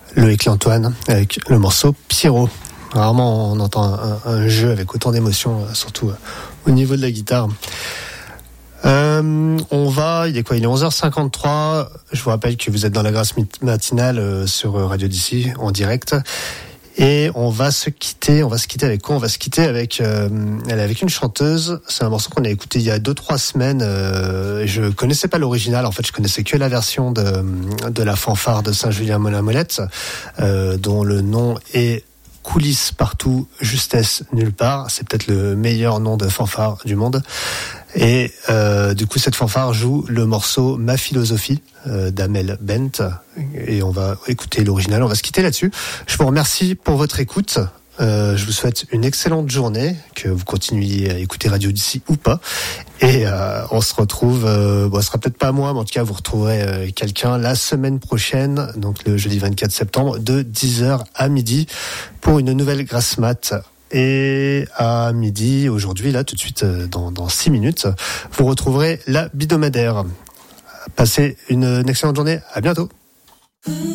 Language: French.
Loïc Lantoine avec le morceau Pierrot. Rarement on entend un jeu avec autant d'émotion, surtout au niveau de la guitare. Il est 11h53. Je vous rappelle que vous êtes dans la grâce matinale sur Radio d'ici en direct. Et on va se quitter avec quoi? On va se quitter avec une chanteuse. C'est un morceau qu'on a écouté il y a 2-3 semaines. Je connaissais pas l'original. En fait, je connaissais que la version de la fanfare de Saint-Julien-Molette, dont le nom est Coulisses partout, justesse nulle part. C'est peut-être le meilleur nom de fanfare du monde. Et du coup, cette fanfare joue le morceau Ma philosophie d'Amel Bent. Et on va écouter l'original. On va se quitter là-dessus. Je vous remercie pour votre écoute. Je vous souhaite une excellente journée, que vous continuiez à écouter Radio d'ici ou pas. Et on se retrouve, ce sera peut-être pas moi, mais en tout cas vous retrouverez quelqu'un la semaine prochaine, donc le jeudi 24 septembre, de 10h à midi, pour une nouvelle grasse mat. Et à midi, aujourd'hui, là, tout de suite, dans 6 minutes, vous retrouverez la Bidomadaire. Passez une excellente journée, à bientôt.